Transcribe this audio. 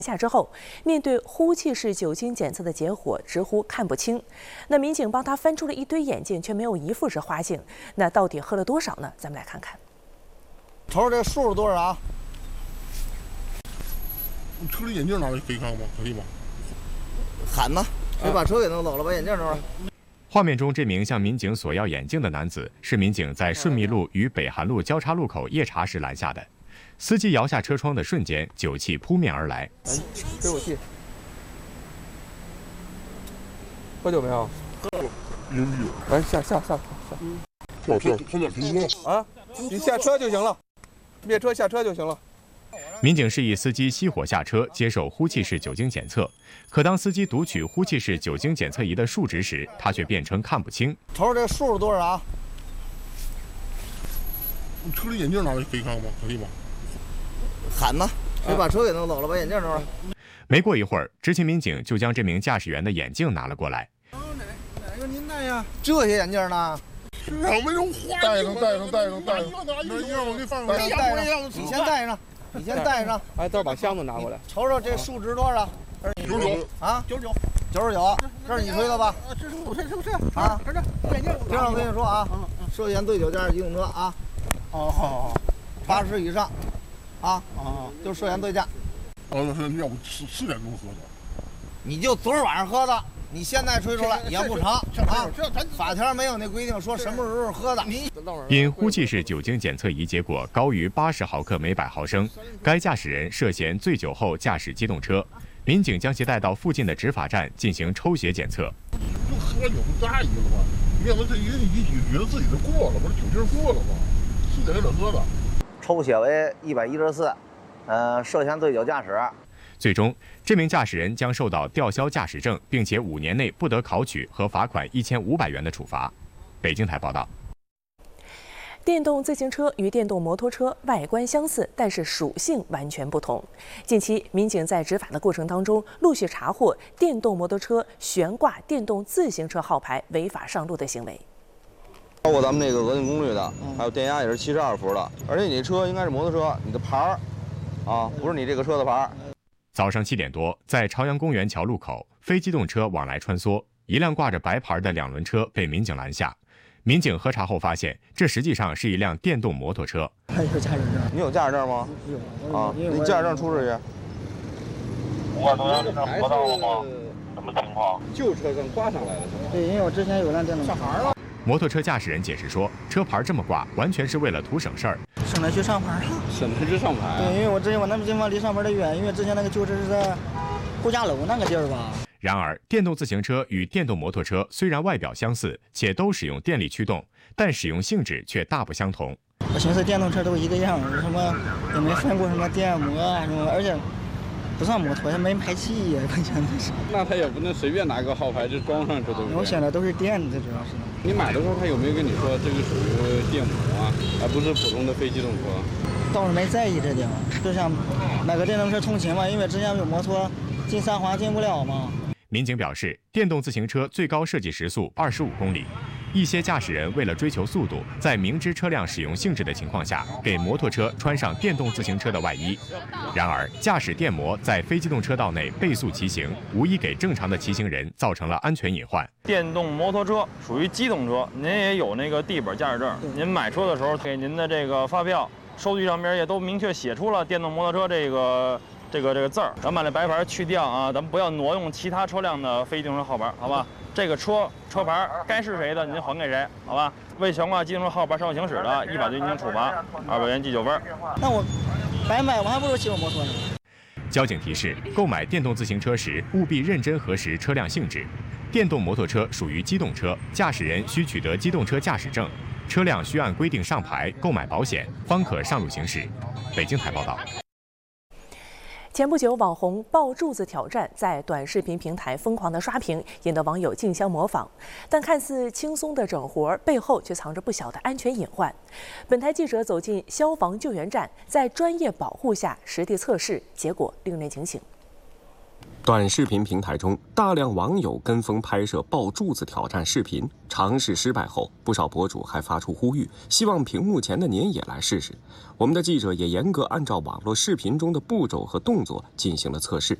下之后，面对呼气式酒精检测的结果，直呼看不清。那民警帮他翻出了一堆眼镜，却没有一副是花镜。那到底喝了多少呢？咱们来看看。 瞅瞅这数是多少啊？ 你车里眼镜拿来可以看吗？可以吗？ 喊呢？谁把车给弄走了？把眼镜弄了。 画面中，这名向民警索要眼镜的男子是民警在顺密路与北韩路交叉路口夜查时拦下的。司机摇下车窗的瞬间，酒气扑面而来。 给我气！喝酒没有？ 喝了，有。 来下。 跳，后面停车啊！你下车就行了，灭车下车就行了。 民警示意司机熄火下车，接受呼气式酒精检测。可当司机读取呼气式酒精检测仪的数值时，他却变成看不清。 瞅瞅这数是多少啊？ 你车里眼镜拿来可以看吗？可以吗？ 喊呢？谁把车给弄走了？把眼镜弄了。 没过一会儿，执勤民警就将这名驾驶员的眼镜拿了过来。 哪个您戴呀？这些眼镜呢？ 是啊，没人花。戴上。那让我给放上。 你先戴上。你先戴上。 哎，等会儿把箱子拿过来。 瞅瞅这数值多少 ？99 啊，99，这是你吹的吧？ 这是我吹，是不是？ 啊， 这眼镜。 听我跟你说啊，涉嫌醉酒驾驶机动车啊。 好。 80以上。啊，就涉嫌醉驾。 那是要不4点钟喝的？ 你就昨儿晚上喝的，你现在吹出来也不成啊！法条没有那规定说什么时候喝的。 因呼气式酒精检测仪结果高于80毫克每100毫升，该驾驶人涉嫌醉酒后驾驶机动车。民警将其带到附近的执法站进行抽血检测。 不喝酒不大意了吗？你看我这一觉得自己都过了，不是酒劲过了吗？4点就得喝的。 抽血为114，涉嫌醉酒驾驶。 最终，这名驾驶人将受到吊销驾驶证，并且5年内不得考取和罚款1500元的处罚。北京台报道。 电动自行车与电动摩托车外观相似，但是属性完全不同。近期，民警在执法的过程当中，陆续查获电动摩托车悬挂电动自行车号牌违法上路的行为。 包括咱们那个额定功率的，还有电压也是72伏的，而且你这车应该是摩托车，你的牌儿啊，不是你这个车的牌儿。 早上7点多，在朝阳公园桥路口，非机动车往来穿梭，一辆挂着白牌的2轮车被民警拦下。民警核查后发现，这实际上是一辆电动摩托车。 还有驾驶证？你有驾驶证吗？有啊，你驾驶证出示去。 我都让你这活到了吗？什么情况？ 旧车上挂上来的是吗？ 对，因为我之前有辆电动车。 小孩了。 摩托车驾驶人解释说，车牌这么挂，完全是为了图省事儿， 省得去上牌。 省得去上牌。 对，因为我之前我那地方离上牌的远，因为之前那个旧车是在顾家楼那个地儿吧。 然而，电动自行车与电动摩托车虽然外表相似，且都使用电力驱动，但使用性质却大不相同。 我寻思电动车都一个样，什么也没分过什么电摩啊什么，而且不算摩托，它没排气呀，关键是。 那他也不能随便拿个号牌就装上去，对不对？ 我选的都是电的，主要是。 你买的时候他有没有跟你说这个属于电摩啊，而不是普通的非机动车？ 倒是没在意这点，就像买个电动车通勤嘛，因为之前有摩托进3环进不了嘛。 民警表示，电动自行车最高设计时速25公里。一些驾驶人为了追求速度，在明知车辆使用性质的情况下，给摩托车穿上电动自行车的外衣。然而，驾驶电摩在非机动车道内倍速骑行，无疑给正常的骑行人造成了安全隐患。 电动摩托车属于机动车，您也有那个地本驾驶证，您买车的时候给您的这个发票、收据上边也都明确写出了电动摩托车这个字儿。咱把这白牌去掉啊，咱们不要挪用其他车辆的非机动车号牌，好吧？这个车牌该是谁的，您还给谁，好吧？未悬挂机动车号牌上路行驶的，依法对您进行处罚，200元记9分。 那我白买，我还不如骑我摩托呢。 交警提示：购买电动自行车时，务必认真核实车辆性质。电动摩托车属于机动车，驾驶人需取得机动车驾驶证，车辆需按规定上牌、购买保险，方可上路行驶。北京台报道。 前不久，网红抱柱子挑战在短视频平台疯狂的刷屏，引得网友竞相模仿。但看似轻松的整活背后却藏着不小的安全隐患。本台记者走进消防救援站，在专业保护下实地测试，结果令人警醒。 短视频平台中，大量网友跟风拍摄抱柱子挑战视频，尝试失败后，不少博主还发出呼吁，希望屏幕前的您也来试试。我们的记者也严格按照网络视频中的步骤和动作进行了测试。